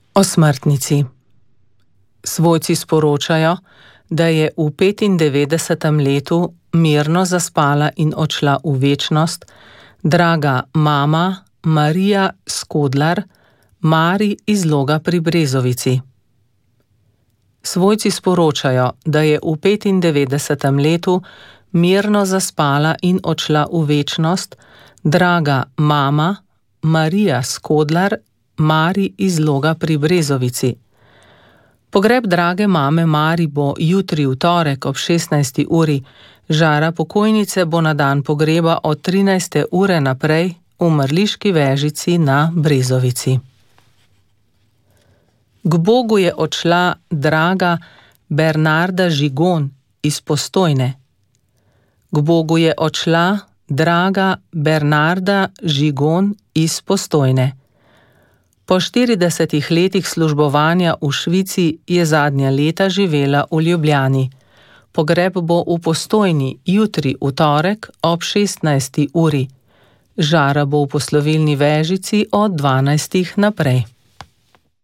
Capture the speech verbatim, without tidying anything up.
O smrtnici. Svojci sporočajo, da je v petindevetdesetem letu mirno zaspala in odšla v večnost draga mama Marija Skodlar, Mari iz Loga pri Brezovici. Svojci sporočajo, da je v petindevetdesetem letu mirno zaspala in odšla v večnost draga mama Marija Skodlar, Mari iz Loga pri Brezovici. Pogreb drage mame Mari bo jutri v torek ob šestnajsti uri, žara pokojnice bo na dan pogreba od trinajste ure naprej v Mrliški Vežici na Brezovici. K Bogu je odšla draga Bernarda Žigon iz Postojne. K Bogu je odšla draga Bernarda Žigon iz Postojne. Po štiridesetih letih službovanja v Švici je zadnja leta živela v Ljubljani. Pogreb bo v Postojni jutri v torek ob šestnajsti uri. Žara bo v poslovilni Vežici od dvanajstih naprej.